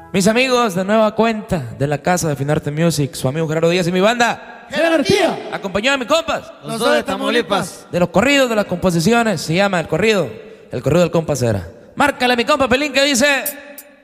Mis amigos de nueva cuenta de la casa de Finarte Music, su amigo Gerardo Díaz y mi banda ¡Jerarquía! acompañado de mis compas, Los dos de Tamaulipas. de los corridos, de las composiciones, se llama el corrido del compa Cera. Márcale mi compa Pelín que dice...